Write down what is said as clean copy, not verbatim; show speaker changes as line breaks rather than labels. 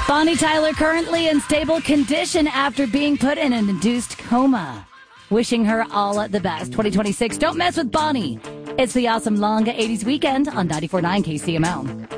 Bonnie Tyler currently in stable condition after being put in an induced coma. Wishing her all the best. 2026, don't mess with Bonnie. It's the awesome long 80s weekend on 94.9 KCML.